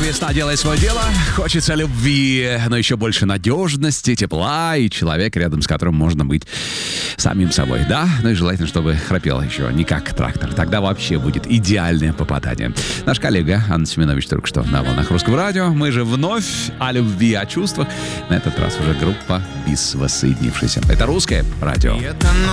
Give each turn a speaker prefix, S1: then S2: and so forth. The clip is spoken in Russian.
S1: Весна делает свое дело, хочется любви, но еще больше надежности, тепла и человека, рядом с которым можно быть самим собой, да? Ну и желательно, чтобы храпел еще не как трактор. Тогда вообще будет идеальное попадание. Наш коллега Анна Семенович только что на волнах Русского радио. Мы же вновь о любви, о чувствах. На этот раз уже группа «Бис воссоединившаяся». Это Русское радио.